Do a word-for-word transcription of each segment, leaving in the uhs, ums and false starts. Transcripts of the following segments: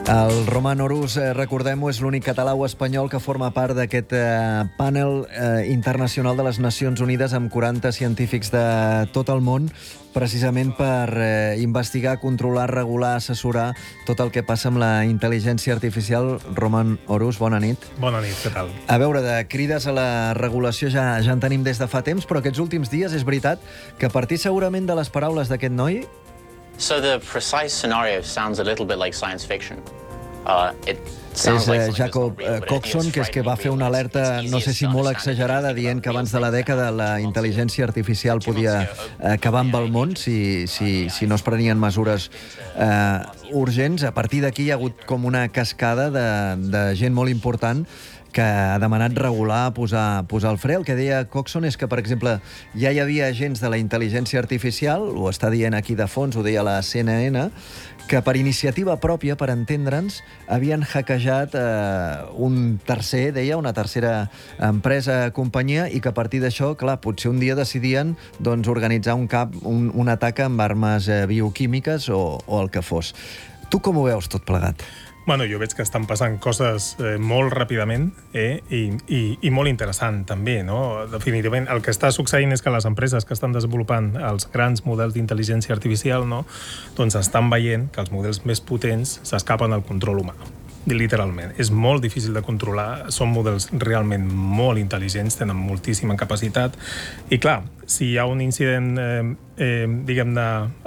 El Roman Orus, eh, recordem-ho, és l'únic català o espanyol que forma part d'aquest eh, panel eh, internacional de les Nacions Unides amb quaranta científics de tot el món, precisament per eh, investigar, controlar, regular, assessorar tot el que passa amb la intel·ligència artificial. Roman Orus, bona nit. Bona nit, què tal? A veure, de crides a la regulació ja, ja en tenim des de fa temps, però aquests últims dies és veritat que a partir segurament de les paraules d'aquest noi... So the precise scenario sounds a little bit like science fiction. Uh, it sounds és like eh, something Jacob that's not real, but Coxon, que és que va fer una alerta, no sé si molt exagerada, dient que abans de la dècada la intel·ligència artificial podia acabar amb el món si, si, si no es prenien mesures eh, urgents. A partir d'aquí hi ha hagut com una cascada de, de gent molt important que ha demanat regular, posar, posar el fre. El que deia Coxon és que, per exemple, ja hi havia agents de la intel·ligència artificial, ho està dient aquí de fons, ho deia la C N N, que per iniciativa pròpia, per entendre'ns, havien hackejat eh, un tercer, deia, una tercera empresa, companyia, i que a partir d'això, clar, potser un dia decidien doncs, organitzar un, cap, un, un atac amb armes eh, bioquímiques o, o el que fos. Tu com ho veus tot plegat? Bueno, jo veig que estan passant coses eh, molt ràpidament eh, i, i, i molt interessant també, no? Definitivament, el que està succeint és que les empreses que estan desenvolupant els grans models d'intel·ligència artificial, no? Doncs estan veient que els models més potents s'escapen al control humà. Literalment. És molt difícil de controlar, són models realment molt intel·ligents, tenen moltíssima capacitat, i clar, si hi ha un incident, eh, eh, diguem-ne,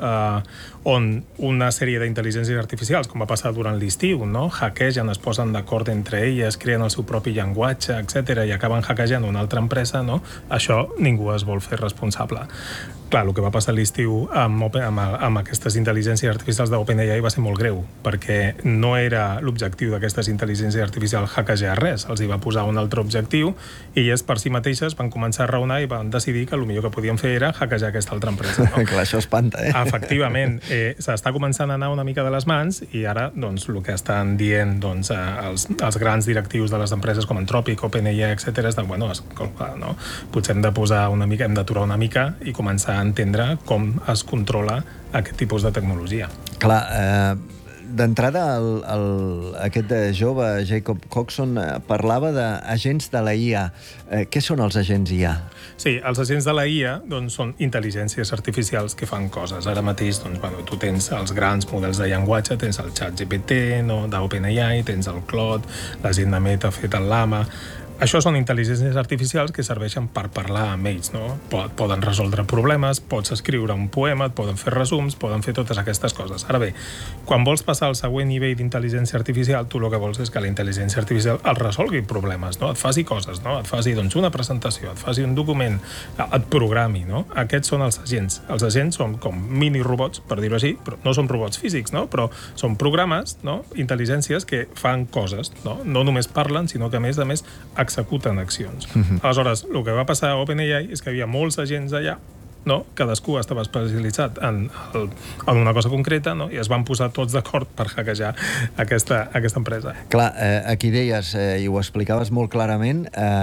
eh, on una sèrie d'intel·ligències artificials, com va passar durant l'estiu, no? Hackegen, es posen d'acord entre elles, creen el seu propi llenguatge, etcètera, i acaben hackejant una altra empresa, no? Això ningú es vol fer responsable. Clar, el que va passar a l'estiu amb, amb, amb aquestes intel·ligències artificials d'OpenAI va ser molt greu, perquè no era l'objectiu d'aquestes intel·ligències artificials hackejar res, els hi va posar un altre objectiu i elles per si mateixes van començar a raonar i van decidir que el millor que podien fer era hackejar aquesta altra empresa. No? Clar, això espanta, eh? Efectivament, eh, s'està començant a anar una mica de les mans i ara doncs, el que estan dient doncs, els, els grans directius de les empreses com Anthropic, OpenAI, etcètera, és de, bueno, escolta, no? Potser hem de posar una mica, hem d'aturar una mica i començar a entendre com es controla aquest tipus de tecnologia. Clar, eh, d'entrada el, el, aquest jove, Jacob Coxon, eh, parlava d'agents de la I A. Eh, què són els agents I A? Sí, els agents de la I A doncs, són intel·ligències artificials que fan coses. Ara mateix doncs, bueno, tu tens els grans models de llenguatge, tens el ChatGPT, no, d'OpenAI, tens el Claude, la gent de Meta ha fet el Llama. Això són intel·ligències artificials que serveixen per parlar amb ells, no? Poden resoldre problemes, pots escriure un poema, et poden fer resums, poden fer totes aquestes coses. Ara bé, quan vols passar al següent nivell d'intel·ligència artificial, tu el que vols és que la intel·ligència artificial et resolgui problemes, no? Et faci coses, no? Et faci doncs, una presentació, et faci un document, et programi, no? Aquests són els agents. Els agents són com mini-robots, per dir-ho així, però no són robots físics, no? Però són programes, no? Intel·ligències que fan coses, no? No només parlen, sinó que a més a més executen accions. Uh-huh. Aleshores, el que va passar a OpenAI és que hi havia molts agents allà, no? Cadascú estava especialitzat en, el, en una cosa concreta, no? I es van posar tots d'acord per hackejar aquesta, aquesta empresa. Clar, eh, aquí deies, eh, i ho explicaves molt clarament,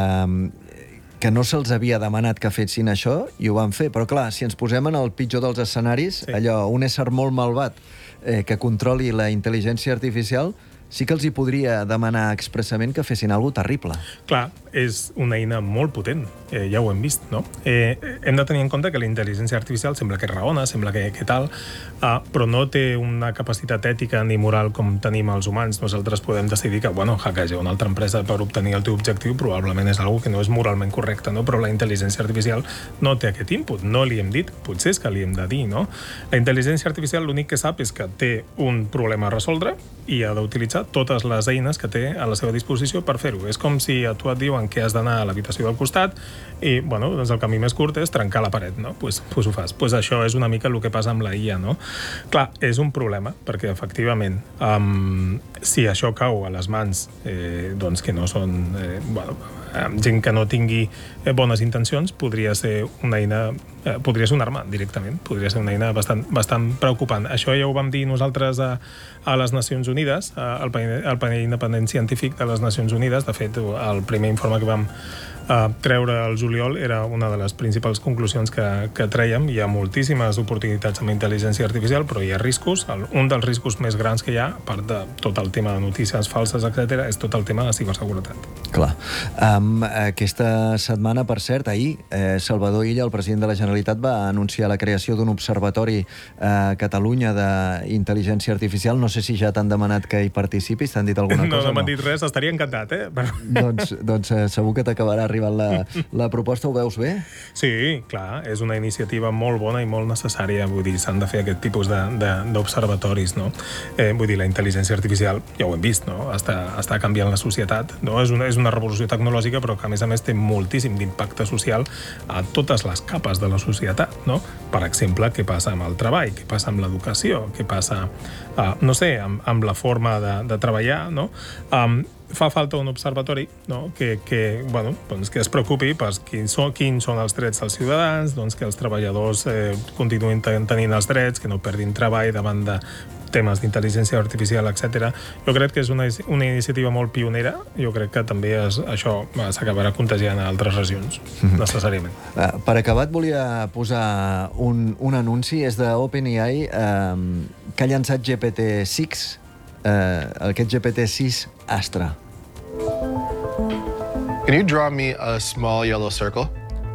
eh, que no se'ls havia demanat que fessin això i ho van fer, però clar, si ens posem en el pitjor dels escenaris, sí. Allò, un ésser molt malvat eh, que controli la intel·ligència artificial, sí que els hi podria demanar expressament que fessin alguna cosa terrible. Clar, és una eina molt potent, eh, ja ho hem vist, no? Eh, hem de tenir en compte que la intel·ligència artificial sembla que raona, sembla que, que tal, eh, però no té una capacitat ètica ni moral com tenim els humans. Nosaltres podem decidir que, bueno, hackejar una altra empresa per obtenir el teu objectiu probablement és una cosa que no és moralment correcte, no? Però la intel·ligència artificial no té aquest input, no li hem dit, potser és que li hem de dir, no? La intel·ligència artificial l'únic que sap és que té un problema a resoldre i ha d'utilitzar totes les eines que té a la seva disposició per fer-ho. És com si a tu et diuen que has d'anar a l'habitació del costat i, bueno, doncs el camí més curt és trencar la paret, no? Pues, pues ho fas. Pues això és una mica el que passa amb la I A, no? Clar, és un problema, perquè efectivament, um, si això cau a les mans, eh, doncs que no són, eh, bueno, gent que no tingui bones intencions, podria ser una eina, eh, podria ser una arma directament, podria ser una eina bastant, bastant preocupant. Això ja ho vam dir nosaltres a, a les Nacions Unides, al panell, panell independent científic de les Nacions Unides. De fet, el primer informe que vam uh, treure el juliol era una de les principals conclusions que, que trèiem. Hi ha moltíssimes oportunitats amb intel·ligència artificial, però hi ha riscos. El, un dels riscos més grans que hi ha, a part de tot el tema de notícies falses, etcètera, és tot el tema de ciberseguretat. Clar. Um, aquesta setmana, per cert, ahir, eh, Salvador Illa, el president de la Generalitat, va anunciar la creació d'un observatori a Catalunya d'intel·ligència artificial. No sé si ja t'han demanat que hi participis, t'han dit alguna no, cosa? No, no m'han dit res, estaria encantat, eh? doncs doncs eh, segur que t'acabarà arribant la, la proposta, ho veus bé? Sí, clar, és una iniciativa molt bona i molt necessària, vull dir, s'han de fer aquest tipus d'observatoris, no? Eh, vull dir, la intel·ligència artificial, ja ho hem vist, no? Està, està canviant la societat, no? És una, és una revolució tecnològica, però que a més a més té moltíssim d'impacte social a totes les capes de la societat, no? Per exemple, què passa amb el treball, què passa amb l'educació, què passa, uh, no sé, amb, amb la forma de, de treballar, no? Um, fa falta un observatori, no? que, que, bueno, doncs que es preocupi per quins són, quins són els drets dels ciutadans, doncs que els treballadors eh, continuïn tenint els drets, que no perdin treball davant de temes d'intel·ligència artificial, etcètera. Jo crec que és una, una iniciativa molt pionera. Jo crec que també es, això s'acabarà contagiant a altres regions, mm-hmm. necessàriament. Uh, per acabar, et volia posar un, un anunci. És d'OpenAI, uh, que ha llançat G P T sis, uh, aquest G P T sis Astra. Can you draw me a small yellow circle?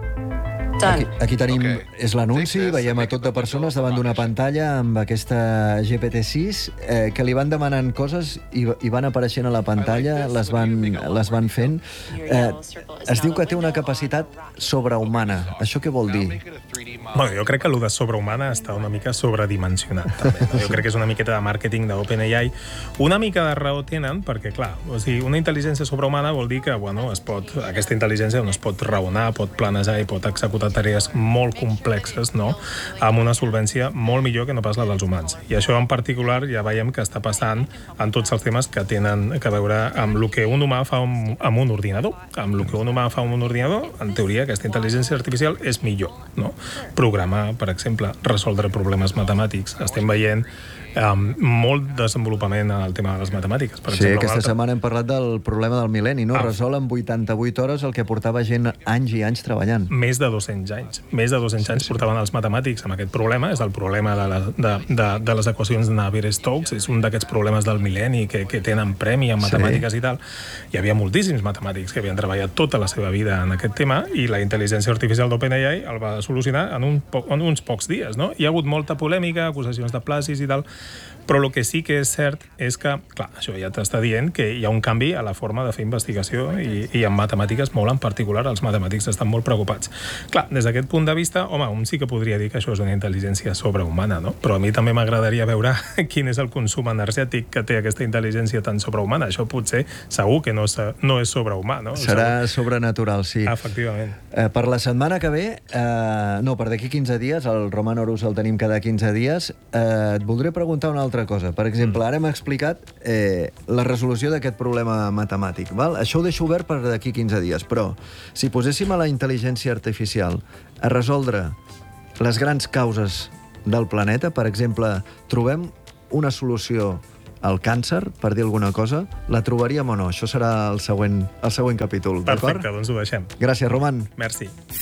Aquí, aquí tenim, Okay. és l'anunci, veiem a tot de persones davant d'una pantalla amb aquesta G P T sis, eh, que li van demanant coses i, i van apareixent a la pantalla, les van, les van fent. Eh, es diu que té una capacitat sobrehumana. Això què vol dir? Bueno, jo crec que el de sobrehumana està una mica sobredimensionat, també. No? Jo crec que és una miqueta de màrqueting d'OpenAI. Una mica de raó tenen, perquè, clar, o sigui, una intel·ligència sobrehumana vol dir que, bueno, es pot, aquesta intel·ligència no es pot raonar, pot planejar i pot executar tarees molt complexes, no? Amb una solvència molt millor que no pas la dels humans. I això en particular ja veiem que està passant en tots els temes que tenen que veure amb el que un humà fa amb un ordinador. Amb el que un humà fa amb un ordinador, en teoria, aquesta intel·ligència artificial és millor, no? Programar, per exemple, resoldre problemes matemàtics. Estem veient Um, molt desenvolupament en el tema de les matemàtiques. Per sí, exemple, aquesta altra... setmana hem parlat del problema del mil·lenni, no? Ah. Resol en vuitanta-vuit hores el que portava gent anys i anys treballant. Més de dos-cents anys. Més de dos-cents sí, anys sí. portaven els matemàtics amb aquest problema. És el problema de, la, de, de, de les equacions de Navier-Stokes. És un d'aquests problemes del mil·lenni que, que tenen premi en matemàtiques sí. i tal. Hi havia moltíssims matemàtics que havien treballat tota la seva vida en aquest tema i la intel·ligència artificial d'OpenAI el va solucionar en, un po en uns pocs dies, no? Hi ha hagut molta polèmica, acusacions de plagis i tal, però el que sí que és cert és que, clar, això ja t'està dient que hi ha un canvi a la forma de fer investigació i, i en matemàtiques molt en particular els matemàtics estan molt preocupats. Clar, des d'aquest punt de vista, home, un sí que podria dir que això és una intel·ligència sobrehumana, no? Però a mi també m'agradaria veure quin és el consum energètic que té aquesta intel·ligència tan sobrehumana. Això potser segur que no és, no és sobrehumà, no? Serà sobrenatural, sí. Efectivament. Eh, per la setmana que ve, eh, no, per d'aquí quinze dies, el Roman Horus el tenim cada quinze dies, eh, et voldré preguntar una altra cosa. Per exemple, ara hem explicat eh, la resolució d'aquest problema matemàtic. Val? Això ho deixo obert per d'aquí quinze dies, però si poséssim a la intel·ligència artificial a resoldre les grans causes del planeta, per exemple, trobem una solució al càncer, per dir alguna cosa, la trobaríem o no? Això serà el següent, el següent capítol, d'acord? Perfecte, doncs ho deixem. Gràcies, Roman. Merci.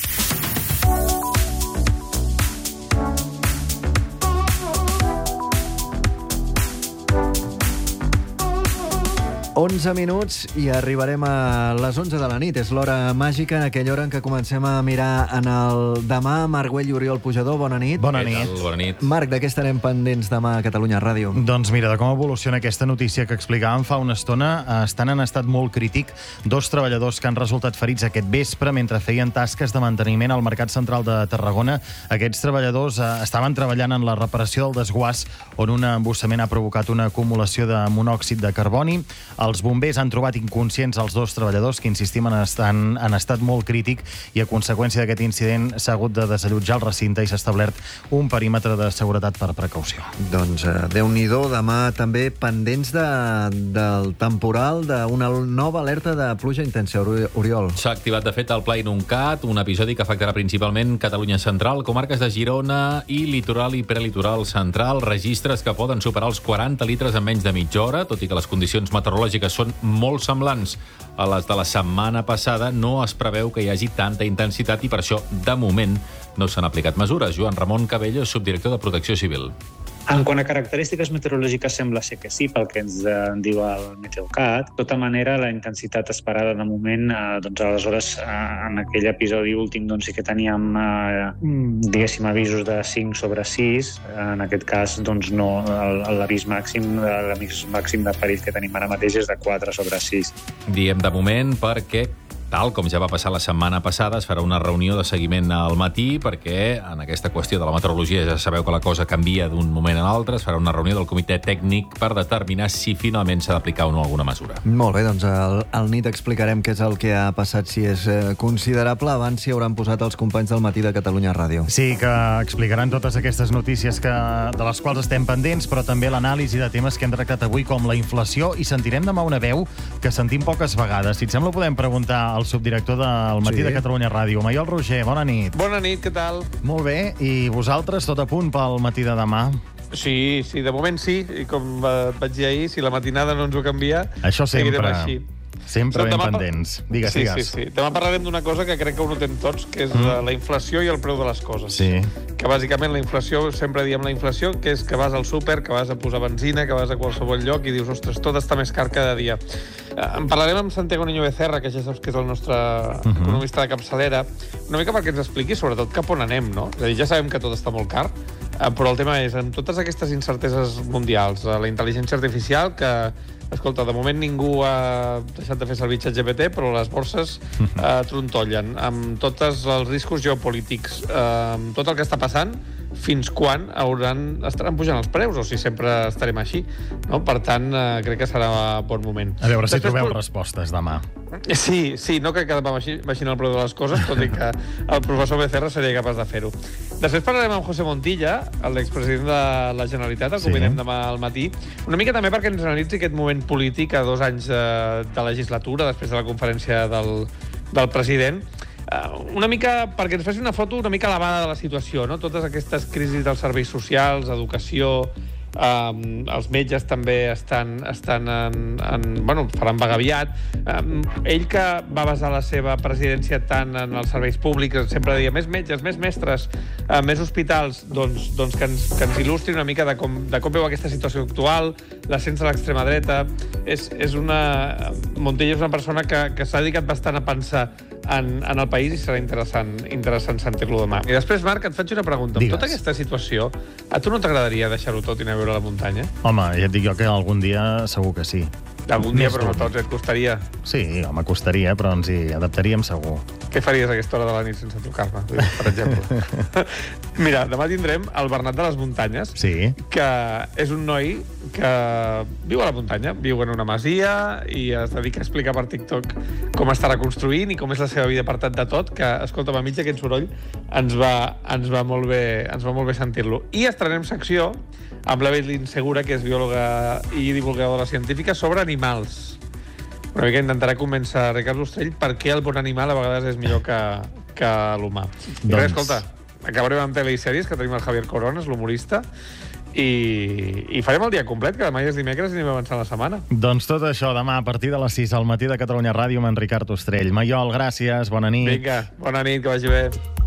onze minuts i arribarem a les onze de la nit. És l'hora màgica, aquella hora en què comencem a mirar en el demà. Marc Güell i Oriol Pujador, bona nit. Bona nit. Bona nit. Marc, de què estarem pendents demà a Catalunya Ràdio? Doncs mira, de com evoluciona aquesta notícia que explicàvem fa una estona. Estan en estat molt crític dos treballadors que han resultat ferits aquest vespre mentre feien tasques de manteniment al Mercat Central de Tarragona. Aquests treballadors eh, estaven treballant en la reparació del desguàs, on un embussament ha provocat una acumulació de monòxid de carboni. Els bombers han trobat inconscients els dos treballadors, que, insistim, en, estan, en estat molt crític, i a conseqüència d'aquest incident s'ha hagut de desallotjar el recinte i s'ha establert un perímetre de seguretat per precaució. Doncs eh, Déu-n'hi-do, demà també pendents de, del temporal, d'una nova alerta de pluja intensa, Oriol. S'ha activat, de fet, el Pla Inuncat, un episodi que afectarà principalment Catalunya Central, comarques de Girona i litoral i prelitoral central, registres que poden superar els quaranta litres en menys de mitja hora, tot i que les condicions meteorològiques meteorològiques són molt semblants a les de la setmana passada, no es preveu que hi hagi tanta intensitat i per això, de moment, no s'han aplicat mesures. Joan Ramon Cabello, subdirector de Protecció Civil. En quant a característiques meteorològiques sembla ser que sí, pel que ens eh, diu el Meteocat. De tota manera, la intensitat esperada de moment, eh, doncs aleshores eh, en aquell episodi últim doncs sí que teníem eh, diguéssim avisos de cinc sobre sis. En aquest cas doncs no, l'avís màxim, l'avís màxim de perill que tenim ara mateix és de quatre sobre sis. Diem de moment perquè, tal com ja va passar la setmana passada, es farà una reunió de seguiment al matí perquè en aquesta qüestió de la meteorologia ja sabeu que la cosa canvia d'un moment a l'altre. Es farà una reunió del comitè tècnic per determinar si finalment s'ha d'aplicar o no alguna mesura. Molt bé, doncs al, al nit explicarem què és el que ha passat, si és eh, considerable. Abans s'hi hauran posat els companys del Matí de Catalunya Ràdio. Sí, que explicaran totes aquestes notícies que, de les quals estem pendents, però també l'anàlisi de temes que hem tractat avui, com la inflació, i sentirem demà una veu que sentim poques vegades. Si et sembla, podem preguntar el subdirector del Matí sí. de Catalunya Ràdio, Maiol Roger. Bona nit. Bona nit, què tal? Molt bé, i vosaltres tot a punt pel matí de demà? Sí, sí, de moment sí, i com vaig dir ahir, si la matinada no ens ho canvia, això sempre, així. Sempre ben pendents. Digues, sí, digues. Sí, sí. Demà parlarem d'una cosa que crec que ho notem tots, que és mm. la inflació i el preu de les coses. Sí. Que bàsicament la inflació, sempre diem la inflació, que és que vas al súper, que vas a posar benzina, que vas a qualsevol lloc i dius, ostres, tot està més car cada dia. En parlarem amb Santiago Niño Becerra, que ja saps que és el nostre uh-huh. economista de capçalera, una mica perquè ens expliqui sobretot cap on anem, no? És a dir, ja sabem que tot està molt car, però el tema és, amb totes aquestes incerteses mundials, la intel·ligència artificial, que, escolta, de moment ningú ha deixat de fer servir ChatGPT, però les borses eh, trontollen, amb tots els riscos geopolítics, eh, amb tot el que està passant, fins quan hauran, estaran pujant els preus, o si sempre estarem així, no? Per tant, eh, crec que serà bon moment. A veure si Després, trobeu però... respostes demà. Sí, sí, no crec que demà baixin el preu de les coses, tot i que el professor Becerra seria capaç de fer-ho. Després parlarem amb José Montilla, l'expresident de la Generalitat, el sí. convidem demà al matí, una mica també perquè ens analitzi aquest moment polític a dos anys de, de legislatura, després de la conferència del, del president, una mica perquè ens faci una foto una mica elevada de la situació, no? Totes aquestes crisis dels serveis socials, educació, um, els metges també estan, estan en, en, bueno, faran vaga aviat. Um, ell que va basar la seva presidència tant en els serveis públics, sempre deia més metges, més mestres, uh, més hospitals, doncs, doncs que, ens, que ens il·lustri una mica de com, de com veu aquesta situació actual, l'ascens de l'extrema dreta. És, és una... Montilla és una persona que, que s'ha dedicat bastant a pensar En, en el país i serà interessant, interessant sentir-lo demà. I després, Marc, et faig una pregunta. Digues. Amb tota aquesta situació, a tu no t'agradaria deixar-ho tot i anar a veure la muntanya? Home, ja et dic jo que algun dia segur que sí. Algun dia, però no tots, et costaria. Sí, home, costaria, però ens hi adaptaríem segur. Què faries a aquesta hora de la nit sense trucar-me, per exemple? Mira, demà tindrem el Bernat de les Muntanyes, sí. que és un noi que viu a la muntanya, viu en una masia i es dedica a explicar per TikTok com està reconstruint i com és la seva vida apartat de tot, que, escolta'm, a mig d'aquest soroll ens va, ens va molt bé, ens va molt bé sentir-lo. I estrenem secció amb l'Evelyn Segura, que és biòloga i divulgadora científica, sobre animals. Una mica intentarà convèncer Ricard Ostrell per què el bon animal a vegades és millor que, que l'humà. I doncs... res, escolta, acabarem amb tele i sèries, que tenim el Javier Coronas, l'humorista, i, i farem el dia complet, que demà ja és dimecres i anem avançant la setmana. Doncs tot això demà a partir de les sis al Matí de Catalunya Ràdio amb en Ricard Ostrell. Maiol, gràcies, bona nit. Vinga, bona nit, que vagi bé.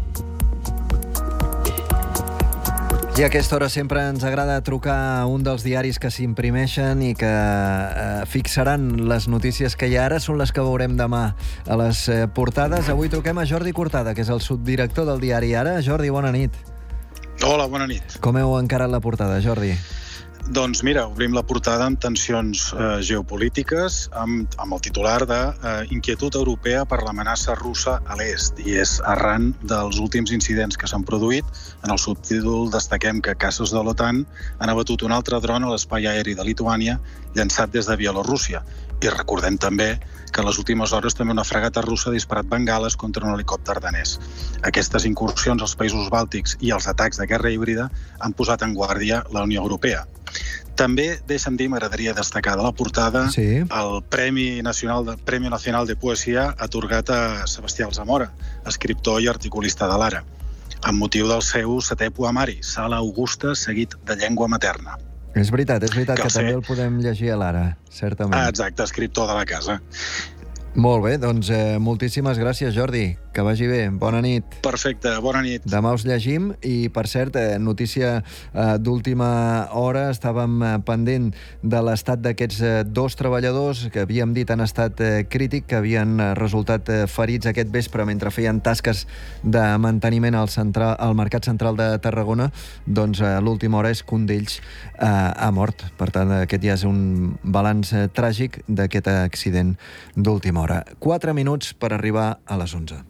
I a aquesta hora sempre ens agrada trucar a un dels diaris que s'imprimeixen i que eh, fixaran les notícies que hi ha ara, són les que veurem demà a les eh, portades. Avui truquem a Jordi Cortada, que és el subdirector del diari Ara. Jordi, bona nit. Hola, bona nit. Com heu encarat la portada, Jordi? Doncs mira, obrim la portada amb tensions eh, geopolítiques, amb, amb el titular de eh, inquietud europea per l'amenaça russa a l'est, i és arran dels últims incidents que s'han produït. En el subtítol destaquem que caces de l'OTAN han abatut un altre dron a l'espai aeri de Lituània llançat des de Bielorússia. I recordem també que en les últimes hores també una fragata russa ha disparat bengales contra un helicòpter danès. Aquestes incursions als països bàltics i els atacs de guerra híbrida han posat en guàrdia la Unió Europea. També, deixa'm dir, m'agradaria destacar de la portada sí. el Premi Nacional de, Premi Nacional de Poesia atorgat a Sebastià Alzamora, escriptor i articulista de l'Ara, amb motiu del seu setè poemari, Sala Augusta, seguit de llengua materna. És veritat, és veritat que, que també el podem llegir a l'Ara, certament. Ah, exacte, escriptor de la casa. Molt bé, doncs eh, moltíssimes gràcies, Jordi. Que vagi bé. Bona nit. Perfecte, bona nit. Demà us llegim i, per cert, eh, notícia eh, d'última hora, estàvem eh, pendent de l'estat d'aquests eh, dos treballadors que havíem dit en estat eh, crític, que havien eh, resultat eh, ferits aquest vespre mentre feien tasques de manteniment al, central, al Mercat Central de Tarragona. Doncs eh, l'última hora és que un d'ells eh, ha mort. Per tant, aquest ja és un balanç eh, tràgic d'aquest accident d'última hora. Quatre minuts per arribar a les onze.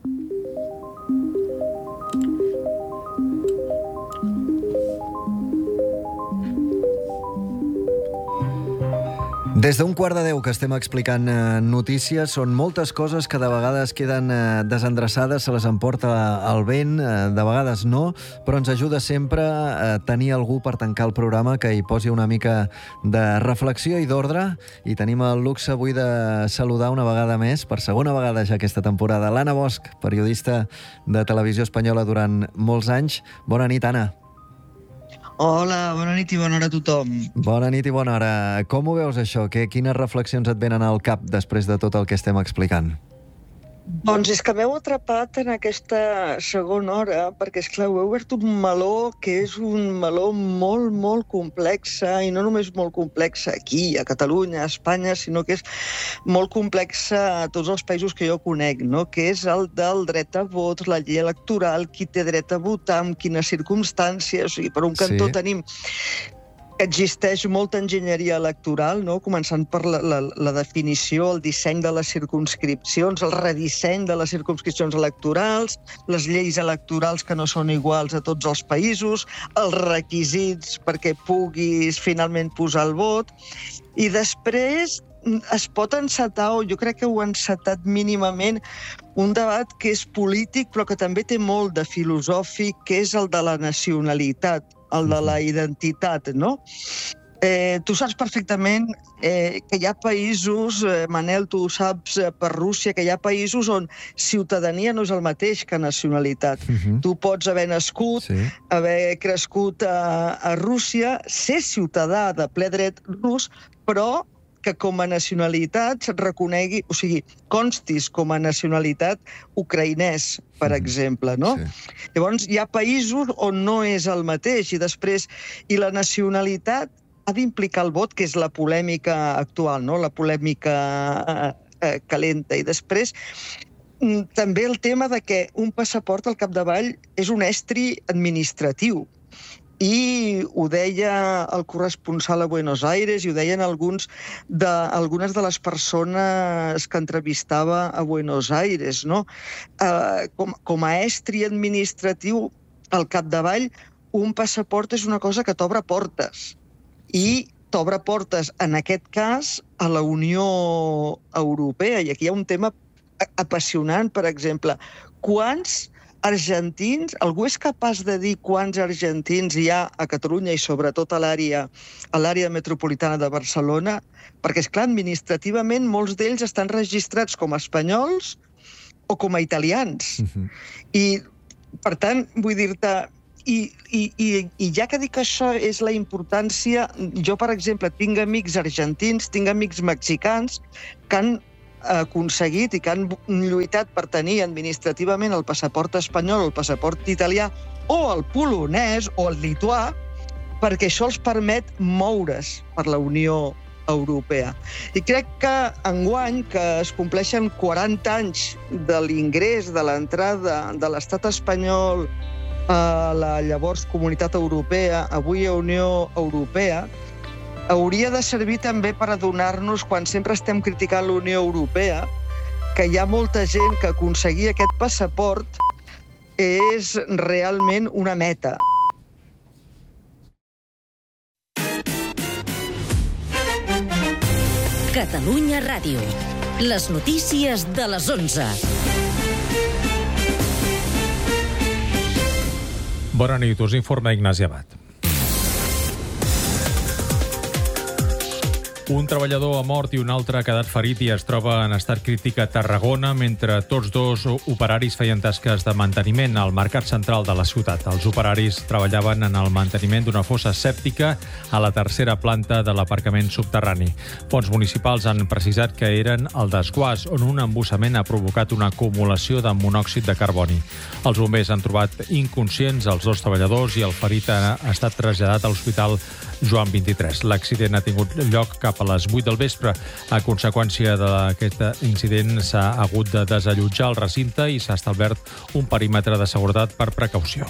Des d'un quart de deu que estem explicant eh, notícies, són moltes coses que de vegades queden eh, desendreçades, se les emporta el vent, eh, de vegades no, però ens ajuda sempre a tenir algú per tancar el programa que hi posi una mica de reflexió i d'ordre, i tenim el luxe avui de saludar una vegada més, per segona vegada ja aquesta temporada, l'Anna Bosch, periodista de Televisió Espanyola durant molts anys. Bona nit, Anna. Hola, bona nit i bona hora a tothom. Bona nit i bona hora. Com ho veus, això? Que, quines reflexions et venen al cap després de tot el que estem explicant? Doncs és que m'heu atrapat en aquesta segona hora, perquè, esclar, heu obert un meló que és un meló molt, molt complexa, i no només molt complexa aquí, a Catalunya, a Espanya, sinó que és molt complexa a tots els països que jo conec, no? Que és el del dret a vot, la llei electoral, qui té dret a votar, en quines circumstàncies. O sigui, per un cantó sí. tenim existeix molta enginyeria electoral, no? Començant per la, la, la definició, el disseny de les circumscripcions, el redisseny de les circumscripcions electorals, les lleis electorals que no són iguals a tots els països, els requisits perquè puguis finalment posar el vot, i després es pot encetar, o jo crec que ho ha encetat mínimament, un debat que és polític però que també té molt de filosòfic, que és el de la nacionalitat, el de la identitat, no? Eh, tu saps perfectament eh, que hi ha països, eh, Manel, tu ho saps eh, per Rússia, que hi ha països on ciutadania no és el mateix que nacionalitat. Uh-huh. Tu pots haver nascut, sí. haver crescut a, a Rússia, ser ciutadà de ple dret rus, però que com a nacionalitat se't reconegui, o sigui, constis com a nacionalitat ucraïnès, per exemple, no? Sí. Llavors, hi ha països on no és el mateix, i després, i la nacionalitat ha d'implicar el vot, que és la polèmica actual, no? La polèmica eh, calenta. I després, també el tema de que un passaport al capdavall és un estri administratiu. I ho deia el corresponsal a Buenos Aires, i ho deien alguns de, algunes de les persones que entrevistava a Buenos Aires, no? Uh, com, com a estri administratiu, al capdavall, un passaport és una cosa que t'obre portes. I t'obre portes, en aquest cas, a la Unió Europea. I aquí hi ha un tema apassionant, per exemple. Quants argentins, algú és capaç de dir quants argentins hi ha a Catalunya i sobretot a l'àrea a l'àrea metropolitana de Barcelona? Perquè, esclar, administrativament molts d'ells estan registrats com a espanyols o com a italians. Uh-huh. I, per tant, vull dir-te, i, i, i, i ja que dic això és la importància, jo, per exemple, tinc amics argentins, tinc amics mexicans que han aconseguit i que han lluitat per tenir administrativament el passaport espanyol, el passaport italià o el polonès o el lituà, perquè això els permet moure's per la Unió Europea. I crec que enguany, que es compleixen quaranta anys de l'ingrés, de l'entrada de l'estat espanyol a la llavors Comunitat Europea, avui a Unió Europea, hauria de servir també per adonar-nos, quan sempre estem criticant la Unió Europea, que hi ha molta gent que aconseguir aquest passaport és realment una meta. Catalunya Ràdio. Les notícies de les onze. Bona nit, us informa Ignasi Abad. Un treballador ha mort i un altre ha quedat ferit i es troba en estat crític a Tarragona, mentre tots dos operaris feien tasques de manteniment al mercat central de la ciutat. Els operaris treballaven en el manteniment d'una fossa sèptica a la tercera planta de l'aparcament subterrani. Fonts municipals han precisat que eren al desguàs, on un embussament ha provocat una acumulació de monòxid de carboni. Els bombers han trobat inconscients els dos treballadors i el ferit ha estat traslladat a l'Hospital Joan vint-i-tres. L'accident ha tingut lloc cap a les vuit del vespre. A conseqüència d'aquest incident s'ha hagut de desallotjar el recinte i s'ha establert un perímetre de seguretat per precaució.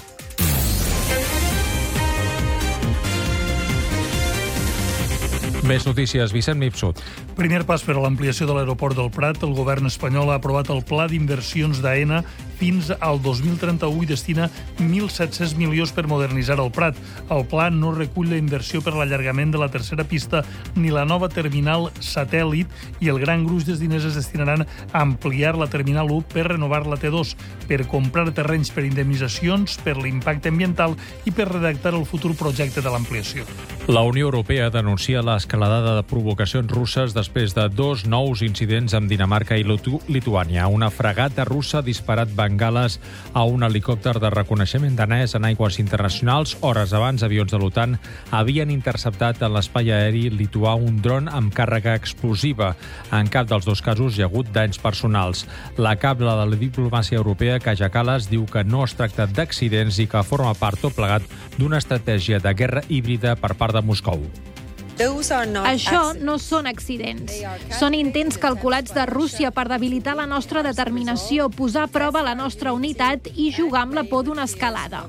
Més notícies, Vicent Mifsud. Primer pas per a l'ampliació de l'aeroport del Prat. El govern espanyol ha aprovat el pla d'inversions d'AENA fins al dos mil trenta-u i destina mil set-cents milions per modernitzar el Prat. El pla no recull la inversió per l'allargament de la tercera pista ni la nova terminal satèl·lit i el gran gruix dels diners es destinaran a ampliar la terminal u per renovar la T dos, per comprar terrenys per indemnitzacions, per l'impacte ambiental i per redactar el futur projecte de l'ampliació. La Unió Europea denuncia l'escaladada de provocacions russes després de dos nous incidents amb Dinamarca i Litu- Lituània. Una fragata russa ha disparat bengales a un helicòpter de reconeixement danès en aigües internacionals. Hores abans, avions de l'OTAN havien interceptat en l'espai aeri lituà un dron amb càrrega explosiva. En cap dels dos casos hi ha hagut danys personals. La cap de la diplomàcia europea, Kaja Kallas, diu que no es tracta d'accidents i que forma part tot plegat d'una estratègia de guerra híbrida per part de Moscou. Això no són accidents. Són intents calculats de Rússia per debilitar la nostra determinació, posar a prova la nostra unitat i jugar amb la por d'una escalada.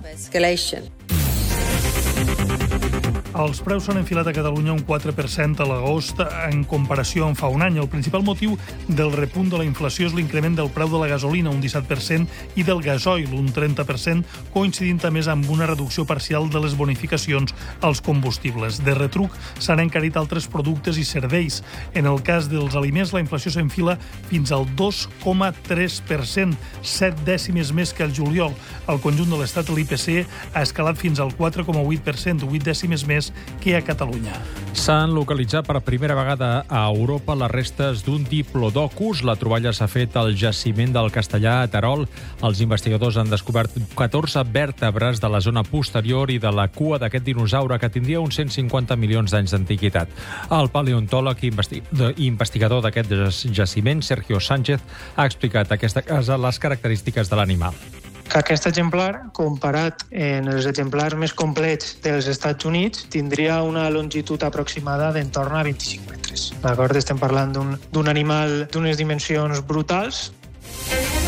Els preus s'han enfilat a Catalunya un quatre per cent a l'agost en comparació amb fa un any. El principal motiu del repunt de la inflació és l'increment del preu de la gasolina, un disset per cent, i del gasoil, un trenta per cent, coincidint a més amb una reducció parcial de les bonificacions als combustibles. De retruc s'han encarit altres productes i serveis. En el cas dels aliments, la inflació s'enfila fins al dos coma tres per cent, set dècimes més que el juliol. Al conjunt de l'Estat, l'I P C ha escalat fins al quatre coma vuit per cent, vuit dècimes més que a Catalunya. S'han localitzat per primera vegada a Europa les restes d'un diplodocus. La troballa s'ha fet al jaciment del Castellà a Terol. Els investigadors han descobert catorze vèrtebres de la zona posterior i de la cua d'aquest dinosaure que tindria uns cent cinquanta milions d'anys d'antiguitat. El paleontòleg i investigador d'aquest jaciment, Sergio Sánchez, ha explicat a aquesta casa les característiques de l'animal. Que aquest exemplar, comparat en els exemplars més complets dels Estats Units, tindria una longitud aproximada d'entorn a vint-i-cinc metres. D'acord? Estem parlant d'un, d'un animal d'unes dimensions brutals